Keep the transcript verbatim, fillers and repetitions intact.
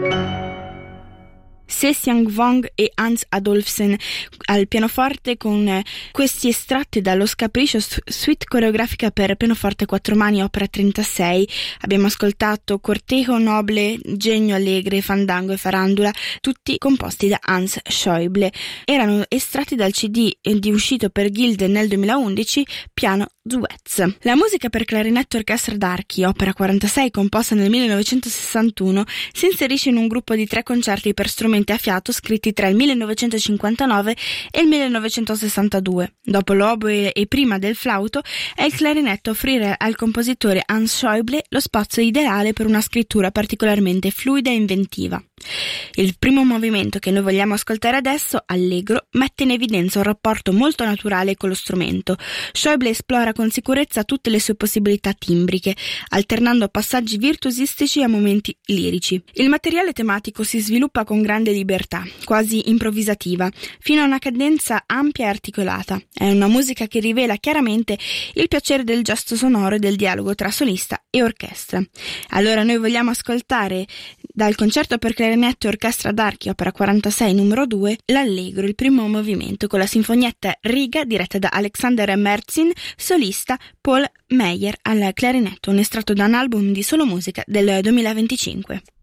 Se Xiang-Wang e Hans Adolfsen al pianoforte con eh, questi estratti dallo Scapriccio Suite coreografica per pianoforte quattro mani opera trentasei. Abbiamo ascoltato Cortejo, Noble, Genio Allegre, Fandango e Farandula, tutti composti da Hans Schäuble. Erano estratti dal C D di uscito per Gilde nel duemilaundici, Piano Duets. La musica per clarinetto e orchestra d'archi, opera quarantasei, composta nel millenovecentosessantuno, si inserisce in un gruppo di tre concerti per strumenti a fiato scritti tra il millenovecentocinquantanove e il millenovecentosessantadue. Dopo l'oboe e prima del flauto, è il clarinetto a offrire al compositore Hans Schäuble lo spazio ideale per una scrittura particolarmente fluida e inventiva. Il primo movimento che noi vogliamo ascoltare adesso, Allegro, mette in evidenza un rapporto molto naturale con lo strumento. Schäuble esplora con sicurezza tutte le sue possibilità timbriche, alternando passaggi virtuosistici a momenti lirici. Il materiale tematico si sviluppa con grande libertà, quasi improvvisativa, fino a una cadenza ampia e articolata. È una musica che rivela chiaramente il piacere del gesto sonoro e del dialogo tra solista e orchestra. Allora noi vogliamo ascoltare dal concerto per clarinetto e orchestra d'archi opera quarantasei numero due l'Allegro, il primo movimento, con la sinfonietta Riga diretta da Alexander Merzin, solista Paul Meyer al clarinetto, un estratto da un album di solo musica del duemilaventicinque.